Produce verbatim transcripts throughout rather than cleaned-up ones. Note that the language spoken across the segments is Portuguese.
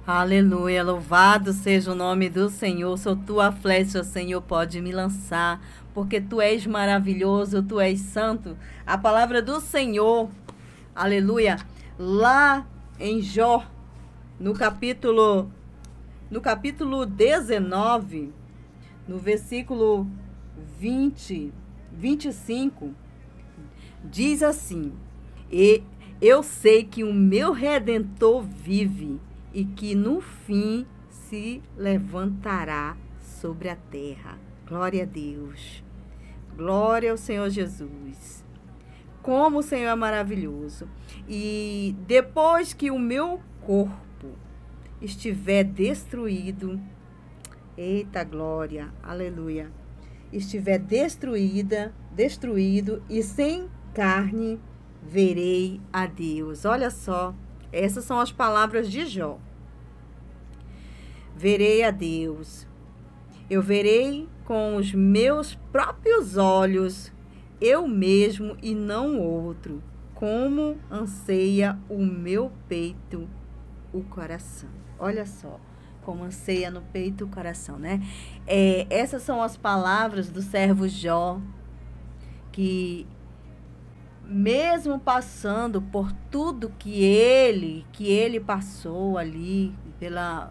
Aleluia, louvado seja o nome do Senhor. Sou tua flecha, Senhor, pode me lançar, porque tu és maravilhoso, tu és santo. A palavra do Senhor, aleluia, lá em Jó, no capítulo, no capítulo dezenove, no versículo vinte, vinte e cinco, diz assim: E eu sei que o meu Redentor vive e que no fim se levantará sobre a terra. Glória a Deus. Glória ao Senhor Jesus. Como o Senhor é maravilhoso. E depois que o meu corpo estiver destruído, eita glória, aleluia, estiver destruída, destruído e sem carne, verei a Deus. Olha só, essas são as palavras de Jó. Verei a Deus. Eu verei com os meus próprios olhos, eu mesmo e não outro, como anseia o meu peito, o coração. Olha só, como anseia no peito o coração, né? É, essas são as palavras do servo Jó, que mesmo passando por tudo que ele, que ele passou ali, pela,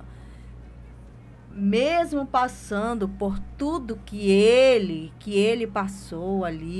mesmo passando por tudo que ele, que ele passou ali,